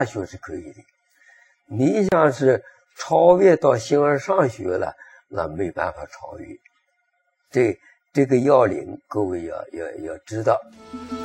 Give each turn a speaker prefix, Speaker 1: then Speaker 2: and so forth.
Speaker 1: 学是可以的。你想是超越到形而上学了，那没办法超越。这个要领，各位要知道。